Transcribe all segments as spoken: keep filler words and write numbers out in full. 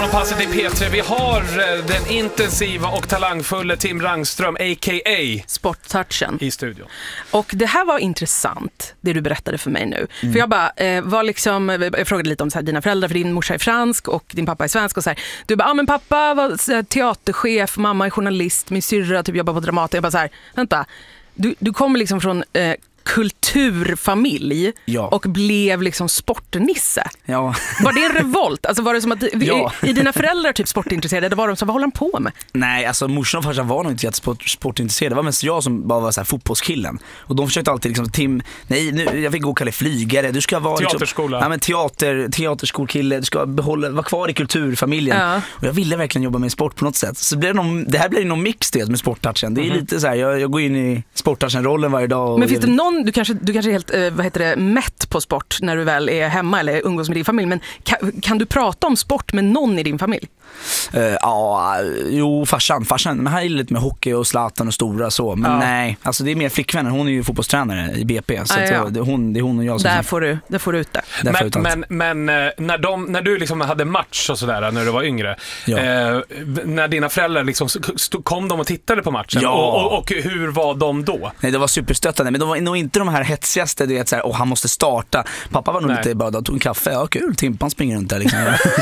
Morgonpasset i P tre. Vi har den intensiva och talangfulla Tim Rangström, a k a. Sporttouchen, i studion. Och det här var intressant, det du berättade för mig nu. Mm. För jag bara eh, var liksom, jag frågade lite om så här, dina föräldrar, för din morsa är fransk och din pappa är svensk. Och så här. Du bara, ja ah, men pappa var så här, teaterchef, mamma är journalist, min syrra typ jobbar på Dramaten. Jag bara så här, vänta, du, du kommer liksom från... Eh, kulturfamilj ja. och blev liksom sportnisse. Ja. Var det en revolt? Alltså var det som att ja. i, i dina föräldrar typ sportintresserade, det var de som vad håller de på med? Nej, alltså morsan och farsan var nog inte jättesport, sportintresserade. Det var mest jag som bara var så här fotbollskillen. Och de försökte alltid liksom, Tim, nej nu, jag fick gå och kalla flygare. Du ska vara teaterskola. Liksom, ja, men teater, teaterskolkille. Du ska behålla, vara kvar i kulturfamiljen. Ja. Och jag ville verkligen jobba med sport på något sätt. Så det, blev någon, det här blir någon mix det med sporttouchen. Det är mm-hmm. lite så här, jag, jag går in i sporttouchen-rollen varje dag. Och men finns jag, det någon, du kanske, du kanske är helt, eh, vad heter det, mätt på sport när du väl är hemma eller umgås med din familj, men kan, kan du prata om sport med någon i din familj? Uh, ja, jo, farsan, farsan, men han är lite med hockey och Zlatan och stora så, men ja. nej, alltså det är mer flickvänner, hon är ju fotbollstränare i B P, så ah, ja. det, är hon, det är hon och jag som... Där får du, där får du ut det. Men, ut men, men när, de, när du liksom hade match och sådär när du var yngre, ja. eh, när dina föräldrar liksom, stod, kom de och tittade på matchen, ja. och, och, och hur var de då? Nej, det var superstöttande, men de var nog inte de här hetsigaste, du vet såhär, åh han måste starta. Pappa var nog nej. lite bara, då tog en kaffe, ja kul, Timpan springer runt där liksom.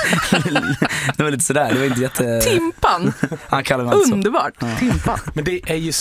Det var lite sådär, det var inte jätte... Timpan. Han kallar mig alltså. Underbart. Ja. Timpan. Men det är ju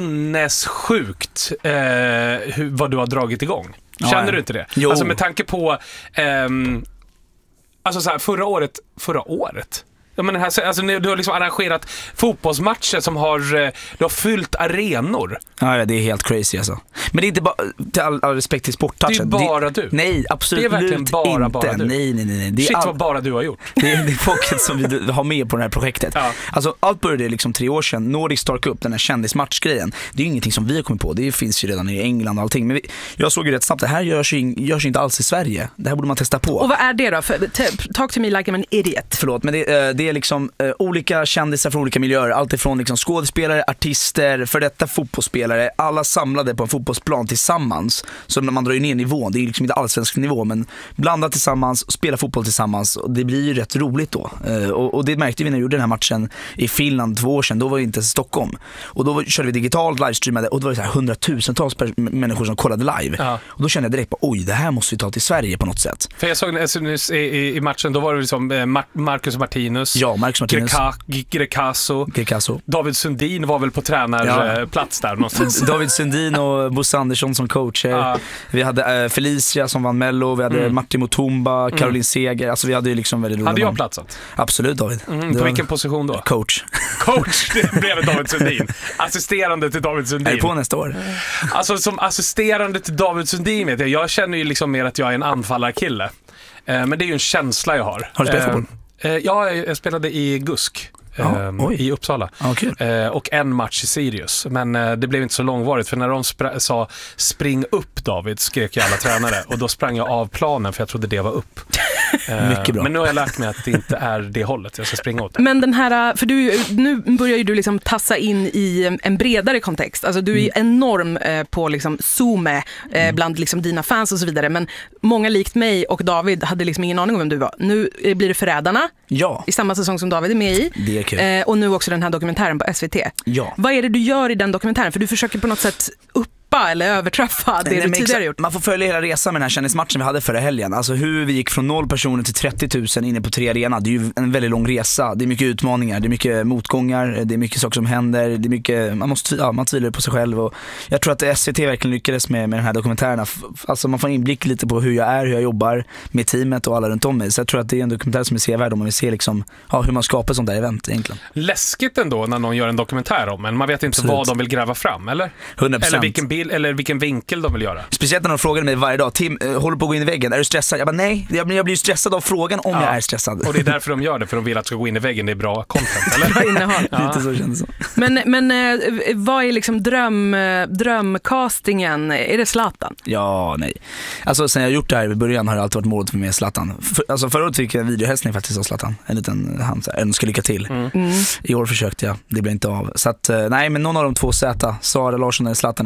sinnessjukt eh, hur, vad du har dragit igång. Känner ja, ja. du inte det? Jo. Alltså med tanke på ehm, alltså så här, förra året, förra året. Ja, men här, alltså, du har liksom arrangerat fotbollsmatcher som har, du har fyllt arenor. Ja, ja, det är helt crazy alltså. Men det är inte bara, till all, all respekt till sporttouchen. Det är bara det, du. Nej, absolut inte. Det är verkligen bara, bara du. Nej, nej, nej. Det är Shit all, vad bara du har gjort. Det är, det är folket som vi har med på det här projektet. Ja. Alltså, allt började liksom tre år sedan. Nordic Star Cup, den här kändismatchgrejen. Det är ju ingenting som vi har kommit på. Det finns ju redan i England och allting. Men vi, jag såg ju rätt snabbt, det här görs ju, görs ju inte alls i Sverige. Det här borde man testa på. Och vad är det då? För, t- talk to me like I'm an idiot. Förlåt, men det, det är liksom uh, olika kändisar från olika miljöer. Allt ifrån liksom skådespelare, artister, för detta fotbollsspelare. Alla samlade på en fotbollsplan tillsammans. Så när man drar ju ner nivån, det är liksom inte allsvensk nivå, men blanda tillsammans och spela fotboll tillsammans. Och det blir ju rätt roligt då. Uh, och, och det märkte vi när vi gjorde den här matchen i Finland två år sedan. Då var det inte Stockholm. Och då körde vi digitalt, livestreamade, och då var det så här hundratusentals pers- människor som kollade live. Ja. Och då kände jag direkt på, oj, det här måste vi ta till Sverige på något sätt. För jag såg i, i, i matchen, då var det liksom eh, Marcus Martinus. Ja, Marcus Martinus. Greka, Grecaso. Grecaso. David Sundin var väl på tränarplats ja. där någonstans. David Sundin och Bosse Andersson som coacher. Ja. Vi hade äh, Felicia som vann Mello. Vi hade mm. Martin Mutumba, Caroline mm. Seger. Alltså vi hade ju liksom väldigt roligt. Hade jag platsat? Absolut, David. Mm, på vilken position då? Coach. Coach, det blev David Sundin. Assisterande till David Sundin. Är det på nästa år? Alltså som assisterande till David Sundin vet jag. Jag känner ju liksom mer att jag är en anfallarkille. Eh, men det är ju en känsla jag har. Har du spelat eh, fotboll? Eh, ja, jag spelade i Gusk. Ja, eh, i Uppsala. Okay. eh, och en match i Sirius. Men eh, det blev inte så långvarigt, för när de spra- sa spring upp David, skrek jag alla tränare, och då sprang jag av planen för jag trodde det var upp. eh, Mycket bra. Men nu har jag lärt mig att det inte är det hållet jag ska springa åt det. Men den här, för du, nu börjar ju du liksom tassa in i en bredare kontext. Alltså du är ju mm. enorm eh, på liksom Zoom eh, mm. bland liksom dina fans och så vidare, men många likt mig och David hade liksom ingen aning om vem du var. Nu blir det Förrädarna. Ja. I samma säsong som David är med i. Det är kul. Eh, och nu också den här dokumentären på S V T. Ja. Vad är det du gör i den dokumentären? För du försöker på något sätt uppa eller överträffa det Nej, du tidigare gjort. Man får följa hela resan med den här kändismatchen vi hade förra helgen. Alltså hur vi gick från noll personer till trettio tusen inne på tre arena. Det är ju en väldigt lång resa. Det är mycket utmaningar, det är mycket motgångar, det är mycket saker som händer. Det är mycket, man måste ja, man tvivlar på sig själv. Och jag tror att S V T verkligen lyckades med, med den här dokumentären. Alltså man får inblick lite på hur jag är, hur jag jobbar med teamet och alla runt om mig. Så jag tror att det är en dokumentär som är sevärd om man vill se liksom, ja, hur man skapar sånt där event egentligen. Läskigt ändå när någon gör en dokumentär om en. Man vet inte Absolut. vad de vill gräva fram, eller? hundra procent. Eller vilken bild, eller vilken vinkel de vill göra. Speciellt när de frågar mig varje dag, Tim, äh, håller på att gå in i väggen, är du stressad? Jag bara nej, jag, jag blir ju stressad av frågan om ja. jag är stressad. Och det är därför de gör det, för de vill att det ska gå in i väggen, det är bra content, eller? Bra innehåll. Ja. Lite så känns det så. Men, men äh, vad är liksom dröm, drömcastingen? Är det Zlatan? Ja, nej. Alltså sen jag gjort det här i början har det alltid varit målet för mig Zlatan. För, alltså förra året fick jag en videohälsning faktiskt av Zlatan. En liten hand, önskar lycka till. Mm. Mm. I år försökte jag, det blev inte av. Så att, nej, men någon av de två Z, Sara Larsson eller Zlatan nästa år. För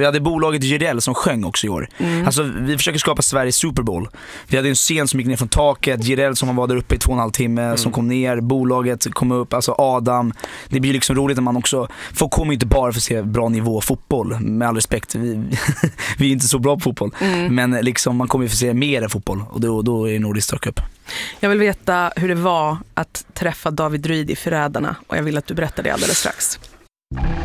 hade bolaget Jireel som sjöng också i år. Mm. Alltså vi försöker skapa Sveriges Super Bowl. Vi hade en scen som gick ner från taket, Jireel som var där uppe i två och en halv timme, mm. som kom ner, bolaget kom upp, alltså Adam. Det blir liksom roligt när man också, folk kommer inte bara för att se bra nivå fotboll, med all respekt, vi, vi är inte så bra på fotboll, mm. men liksom man kommer för att se mer än fotboll, och då, då är det Nordisk Cup. Jag vill veta hur det var att träffa David Ryd i Förrädarna, och jag vill att du berättar det alldeles strax.